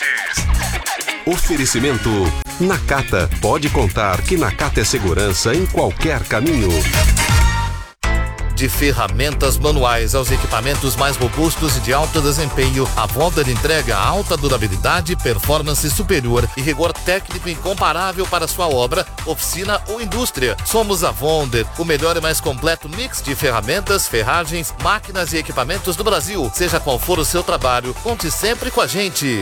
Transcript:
Oferecimento Nakata. Pode contar que Nakata é segurança em qualquer caminho. De ferramentas manuais aos equipamentos mais robustos e de alto desempenho, a Wonder entrega alta durabilidade, performance superior e rigor técnico incomparável para sua obra, oficina ou indústria. Somos a Wonder, o melhor e mais completo mix de ferramentas, ferragens, máquinas e equipamentos do Brasil. Seja qual for o seu trabalho, conte sempre com a gente.